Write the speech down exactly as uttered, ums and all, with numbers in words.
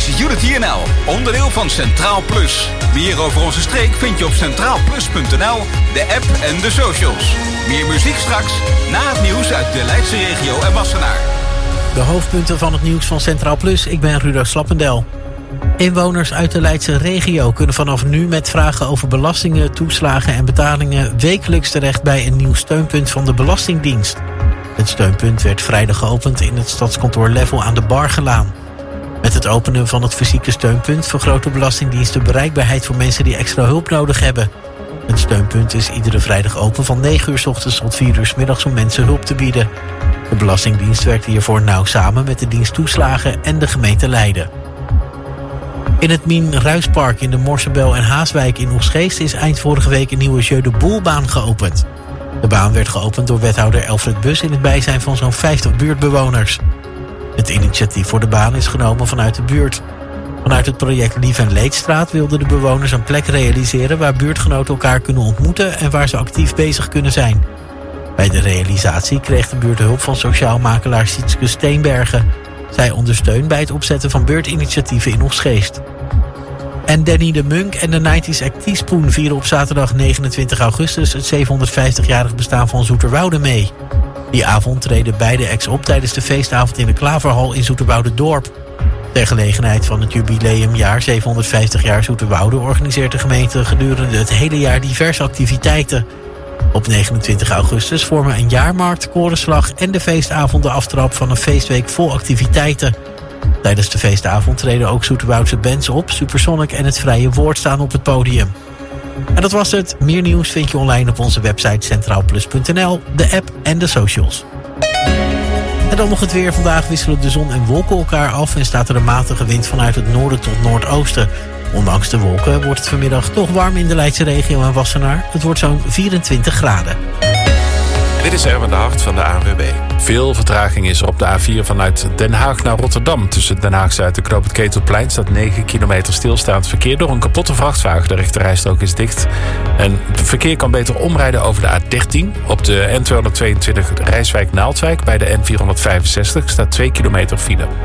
Unity N L, onderdeel van Centraal Plus. Meer over onze streek vind je op centraal plus punt n l, de app en de socials. Meer muziek straks, na het nieuws uit de Leidse regio en Wassenaar. De hoofdpunten van het nieuws van Centraal Plus. Ik ben Rudo Slappendel. Inwoners uit de Leidse regio kunnen vanaf nu met vragen over belastingen, toeslagen en betalingen wekelijks terecht bij een nieuw steunpunt van de Belastingdienst. Het steunpunt werd vrijdag geopend in het stadskantoor Level aan de Bargelaan. Met het openen van het fysieke steunpunt vergroot de Belastingdienst de bereikbaarheid voor mensen die extra hulp nodig hebben. Het steunpunt is iedere vrijdag open van negen uur 's ochtends tot vier uur 's middags om mensen hulp te bieden. De Belastingdienst werkt hiervoor nauw samen met de dienst toeslagen en de gemeente Leiden. In het Mien Ruispark in de Morsebel en Haaswijk in Oegstgeest is eind vorige week een nieuwe Jeu de Boel-baan geopend. De baan werd geopend door wethouder Elfred Bus in het bijzijn van zo'n vijftig buurtbewoners. Het initiatief voor de baan is genomen vanuit de buurt. Vanuit het project Lief en Leedstraat wilden de bewoners een plek realiseren waar buurtgenoten elkaar kunnen ontmoeten en waar ze actief bezig kunnen zijn. Bij de realisatie kreeg de buurt hulp van sociaal makelaar Sietske Steenbergen. Zij ondersteunt bij het opzetten van beurtinitiatieven in Oegstgeest. En Danny de Munk en de negentiger Act Teaspoon vieren op zaterdag negenentwintig augustus het zevenhonderdvijftigjarig bestaan van Zoeterwoude mee. Die avond treden beide acts op tijdens de feestavond in de Klaverhal in Zoeterwoude-dorp. Ter gelegenheid van het jubileumjaar zevenhonderdvijftig jaar Zoeterwoude organiseert de gemeente gedurende het hele jaar diverse activiteiten. Op negenentwintig augustus vormen een jaarmarkt, korenslag en de feestavond de aftrap van een feestweek vol activiteiten. Tijdens de feestavond treden ook Zoeterwoudse bands op, Supersonic en het Vrije Woord staan op het podium. En dat was het. Meer nieuws vind je online op onze website centraal plus punt n l, de app en de socials. En dan nog het weer. Vandaag wisselen de zon en wolken elkaar af en staat er een matige wind vanuit het noorden tot noordoosten. Ondanks de wolken wordt het vanmiddag toch warm in de Leidse regio en Wassenaar. Het wordt zo'n vierentwintig graden. Dit is Erwin de Hart van de A N W B. Veel vertraging is er op de A vier vanuit Den Haag naar Rotterdam. Tussen Den Haag Zuid en Knoop het Ketelplein staat negen kilometer stilstaand verkeer door een kapotte vrachtwagen. De rechterrijstrook is dicht. En het verkeer kan beter omrijden over de A dertien. Op de N tweehonderdtweeëntwintig Rijswijk-Naaldwijk bij de N vierhonderdvijfenzestig staat twee kilometer file.